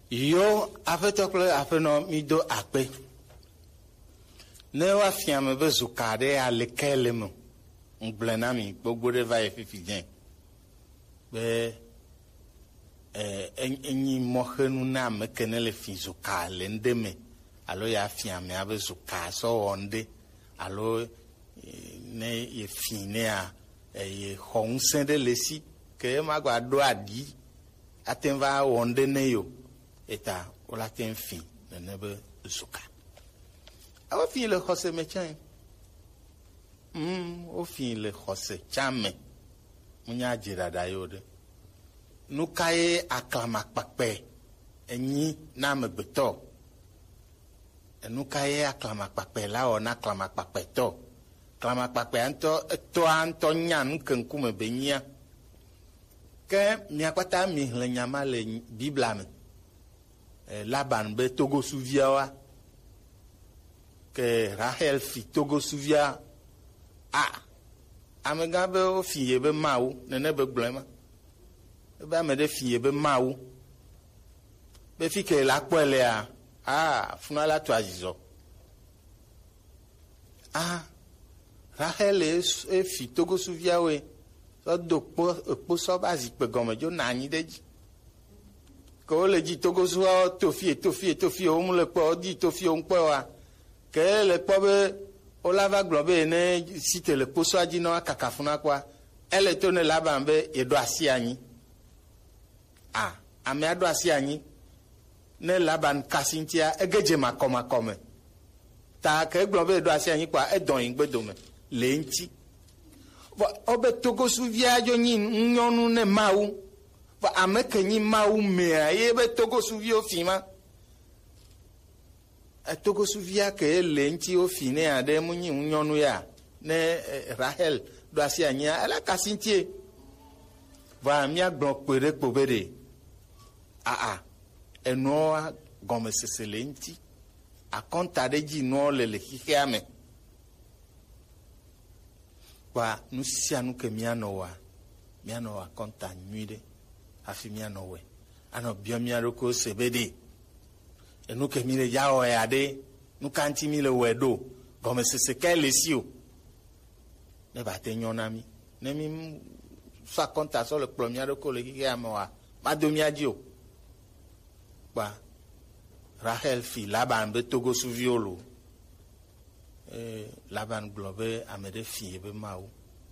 Yo aƒetɔ kple aƒenɔ mi do akpe. Ne woafia me be zuka ɖe aleke le me, ŋgble na mi gbogbo ɖe va yi fifi dze. Be enyi mɔxenu na ame ke ne le fi zuka le ŋɖe me, alo ya fia me abe zuka sɔ wɔ ŋɖe, alo ne ye fi nea ye xɔ ŋusẽ ɖe le si, ke ema gba ɖo aɖi ate va wɔ ŋɖe ne yo. Eta wola te fi nene be zuka. Awo fi le xɔse me tsã. O fi le xɔse tsã me. Munya dzirada yo de. Nu ka ye aklamakpakpɛ enyi na amegbetɔ. Nu ka ye aklamakpakpɛ la wɔ na aklamakpakpɛtɔ. Aklamakpakpɛ ŋutɔ nya nu ke ŋkume be nyia. Ke miakpata mi hle nyama le Bibla me. Laban be togosuvia ke Rahel fi togosuvia amega be o fi ye be mawu nene be gblema be ame de fi ye be mawu be fi ke la kpɔ lea funa la to azizo Rahel e fi togosuvia we so do kpo so ba zikpe gɔme dzo na anyi de dzi que le dit togosua tofie o mu le kpo di tofie o nkpo wa ke le kpo be o la va globe ne si te le poso adi no akakafuna kwa ele to ne Laban be e do asi anyi ame ado asi anyi ne Laban kasintia egeje makome ta ke globe do asi anyi kwa e don ingbedo me le nti obe togosuvia jo nyi nyonu ne mawu ba ameke nyi mawu mea ye be togosuvi o fi ma togosuvia ke le nti o fi ne ade mu nyi nyɔnu ya ne Rahel do asi anya ala kasintie va mia gblɔ kpe ɖe kpo be de enoa gɔmesese le nti akɔnta ɖe dzi no le xixea me ba nu sia nu ke mianɔwa kɔnta nyui ɖe afi mianɔwe anɔ biɔ mia ɖoko sebede enu ke mi le ya wɔ ya ɖe nu ka ŋti mi le wɔe ɖo gɔmesese ke le si o ne ba te nyɔ na mi ne mi fa kɔnta sɔ le kplɔ mia ɖoko le xixea me wa ma do mia dzi o kpa Rahel fi Laban be togosuviwo lo Laban gblɔ be ame ɖe fi ye be mawu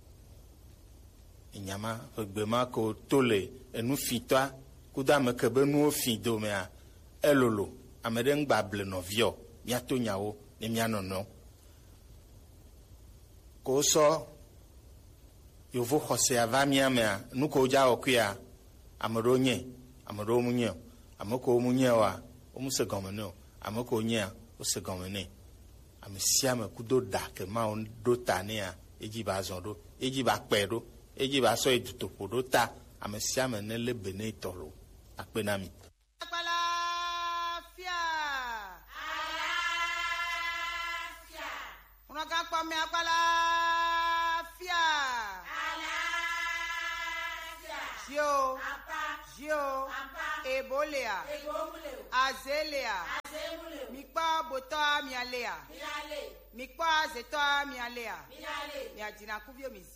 nyama gbema ko to le enu fitɔa kudo ame ke be nuwo fi domea elolo ame ɖe ŋgba ble nɔviɔ miato nyawo ne mianɔnɔ ko sɔ yovo xɔsea va miamea nu ko dza wɔ kuia ame ɖewo nye ame ɖewo mu nye ame ko mu nye wa wo mu se gɔme ne o ame ko nyea wo se gɔme ne ame sia ame kudo da ke ma wo ɖo ta nea edzi ba zɔ ɖo edzi ba kpɛ ɖo edzi ba sɔ edutoƒo ɖo ta ame sia ame ne le bene tɔlo akpe na mi. Jio, Ebolea, Azelea, Mikpa Botoa Mialea, Mikpa Zetoa Mialea, Miadina Kuvio Mizi.